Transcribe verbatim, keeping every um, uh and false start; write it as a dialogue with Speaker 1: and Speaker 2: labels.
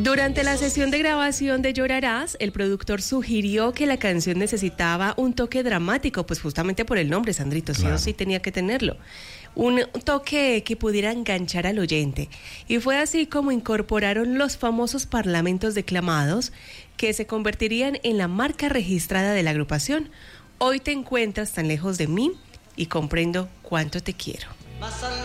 Speaker 1: Durante la sesión de grabación de Llorarás, el productor sugirió que la canción necesitaba un toque dramático, pues justamente por el nombre, Sandrito, claro. sí o sí tenía que tenerlo. Un toque que pudiera enganchar al oyente. Y fue así como incorporaron los famosos parlamentos declamados que se convertirían en la marca registrada de la agrupación. Hoy te encuentras tan lejos de mí y comprendo cuánto te quiero.